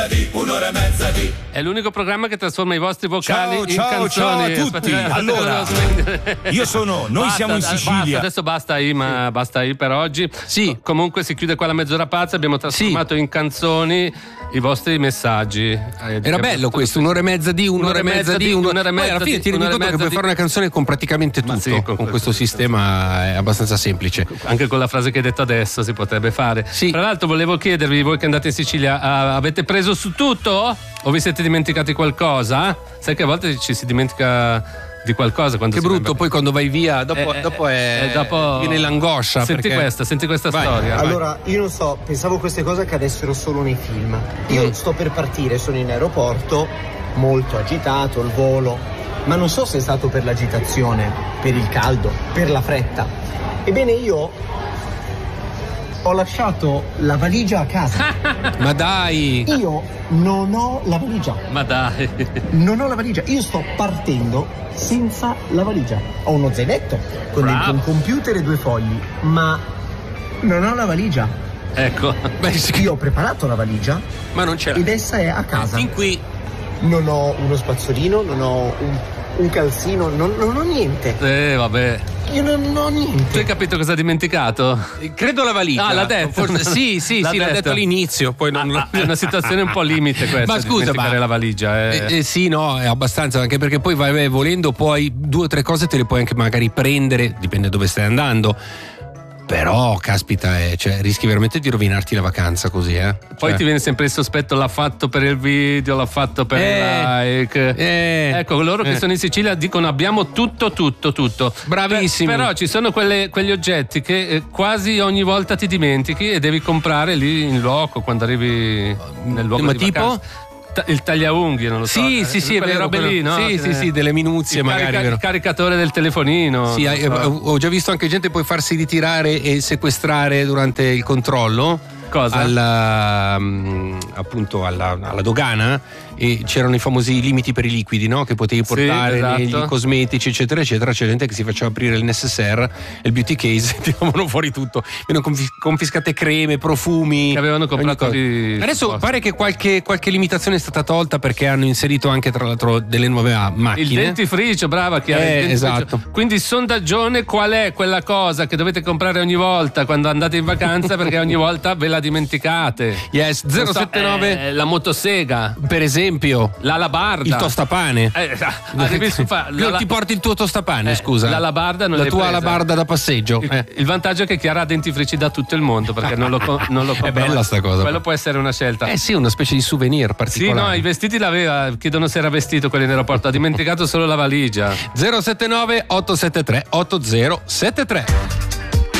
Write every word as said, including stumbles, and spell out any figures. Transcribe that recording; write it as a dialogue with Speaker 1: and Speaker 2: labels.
Speaker 1: Un'ora e mezza di
Speaker 2: È l'unico programma che trasforma i vostri vocali
Speaker 3: ciao,
Speaker 2: in
Speaker 3: ciao,
Speaker 2: canzoni.
Speaker 3: ciao a tutti.
Speaker 2: Aspetta,
Speaker 3: allora, io sono, noi
Speaker 2: basta,
Speaker 3: siamo in Sicilia.
Speaker 2: Basta, adesso basta Ima, sì. basta I per oggi.
Speaker 4: Sì.
Speaker 2: Comunque si chiude qua la mezz'ora pazza. Abbiamo trasformato sì. in canzoni i vostri messaggi.
Speaker 4: Era bello questo, un'ora e mezza di, un'ora, un'ora e mezza di, un'ora, un'ora e mezza. Poi alla fine ti rendi conto che puoi di... fare una canzone con praticamente tutto. Sì, con, con questo sistema è abbastanza semplice.
Speaker 2: Anche con la frase che hai detto adesso si potrebbe fare.
Speaker 4: Sì.
Speaker 2: Tra l'altro volevo chiedervi, voi che andate in Sicilia, uh, avete preso su tutto? O vi siete dimenticati qualcosa? Sai che a volte ci si dimentica di qualcosa quando
Speaker 4: che
Speaker 2: si
Speaker 4: brutto poi quando vai via dopo,
Speaker 2: eh,
Speaker 4: dopo, è,
Speaker 2: eh, dopo
Speaker 4: viene l'angoscia.
Speaker 2: Senti
Speaker 4: perché...
Speaker 2: questa, senti questa
Speaker 4: vai,
Speaker 2: storia.
Speaker 5: Allora, io non so, pensavo queste cose accadessero solo nei film. Io mm. sto per partire, sono in aeroporto, molto agitato, il volo, ma non so se è stato per l'agitazione, per il caldo, per la fretta. Ebbene, io ho lasciato la valigia a casa.
Speaker 4: Ma dai!
Speaker 5: Io non ho la valigia.
Speaker 2: Ma dai!
Speaker 5: Non ho la valigia. Io sto partendo senza la valigia. Ho uno zainetto con
Speaker 2: Bravo.
Speaker 5: dentro un computer e due fogli, ma non ho la valigia.
Speaker 2: Ecco.
Speaker 5: Beh, io ho preparato la valigia,
Speaker 4: ma non c'è.
Speaker 5: Ed essa è a casa.
Speaker 4: Fin qui.
Speaker 5: Non ho uno spazzolino, non ho un, un calzino, non, non ho niente.
Speaker 2: Eh, vabbè.
Speaker 5: Io non ho niente.
Speaker 2: Tu hai capito cosa ha dimenticato?
Speaker 4: Credo la valigia.
Speaker 2: Ah, l'ha detto.
Speaker 4: Forse, sì, sì,
Speaker 2: l'ha
Speaker 4: sì,
Speaker 2: detto.
Speaker 4: l'ha detto all'inizio. Poi non,
Speaker 2: ah, ah, è una situazione un po' limite questa.
Speaker 4: Ma scusa, ma
Speaker 2: la valigia. Eh.
Speaker 4: Eh, eh, sì, no, è abbastanza, anche perché poi vai, vai volendo, poi due o tre cose te le puoi anche magari prendere, dipende dove stai andando. Però, caspita, eh, cioè, rischi veramente di rovinarti la vacanza così, eh?
Speaker 2: Poi
Speaker 4: cioè...
Speaker 2: ti viene sempre il sospetto, l'ha fatto per il video, l'ha fatto per
Speaker 4: eh,
Speaker 2: il like.
Speaker 4: Eh,
Speaker 2: ecco, loro che
Speaker 4: eh.
Speaker 2: sono in Sicilia dicono abbiamo tutto, tutto, tutto.
Speaker 4: Bravissimi.
Speaker 2: Per, però ci sono quelle, quegli oggetti che eh, quasi ogni volta ti dimentichi e devi comprare lì in loco quando arrivi nel luogo
Speaker 4: Ma
Speaker 2: di
Speaker 4: tipo?
Speaker 2: vacanza. Il tagliaunghie, non lo so.
Speaker 4: Sì, sì, sì, è
Speaker 2: quelle
Speaker 4: vero,
Speaker 2: robe lì, no?
Speaker 4: Sì, sì, sì, delle minuzie
Speaker 2: il
Speaker 4: magari.
Speaker 2: Carica,
Speaker 4: vero.
Speaker 2: Il caricatore del telefonino.
Speaker 4: Sì, so. Ho già visto anche gente poi farsi ritirare e sequestrare durante il controllo.
Speaker 2: Cosa?
Speaker 4: Alla, appunto alla, alla dogana, e c'erano i famosi limiti per i liquidi, no? Che potevi portare,
Speaker 2: sì, esatto.
Speaker 4: negli cosmetici eccetera eccetera. C'è gente che si faceva aprire il necessaire e il beauty case e tiravano fuori tutto. Venivano confiscate creme, profumi
Speaker 2: che avevano comprato di...
Speaker 4: Adesso pare che qualche, qualche limitazione è stata tolta, perché hanno inserito anche tra l'altro delle nuove macchine.
Speaker 2: Il dentifricio, brava Chiara,
Speaker 4: eh,
Speaker 2: il
Speaker 4: esatto.
Speaker 2: Quindi sondaggione, qual è quella cosa che dovete comprare ogni volta quando andate in vacanza, perché ogni volta ve la dimenticate.
Speaker 4: Yes, zero sette nove
Speaker 2: so, eh, la motosega,
Speaker 4: per esempio,
Speaker 2: l'alabarda,
Speaker 4: il tostapane.
Speaker 2: Eh, arrivi su fa,
Speaker 4: non ti porti il tuo tostapane,
Speaker 2: eh,
Speaker 4: scusa.
Speaker 2: L'alabarda non
Speaker 4: la
Speaker 2: l'hai
Speaker 4: tua
Speaker 2: presa.
Speaker 4: alabarda da passeggio.
Speaker 2: Il,
Speaker 4: eh.
Speaker 2: il vantaggio è che Chiara ha dentifrici da tutto il mondo, perché non lo, non lo compra.
Speaker 4: È bella sta cosa.
Speaker 2: Quello può essere una scelta.
Speaker 4: Eh sì, una specie di souvenir particolare.
Speaker 2: Sì, no, i vestiti l'aveva, chiedono se era vestito quello in aeroporto, ha dimenticato solo la valigia.
Speaker 4: zero sette nove otto sette tre otto zero sette tre